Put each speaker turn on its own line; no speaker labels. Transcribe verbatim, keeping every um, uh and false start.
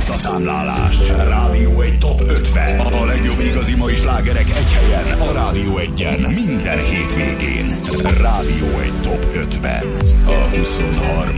visszaszámlálás. Rádió egy top ötven. A legjobb igazi mai slágerek egy helyen. A Rádió egyen. Minden hétvégén. Rádió egy top ötven. A huszonharmadik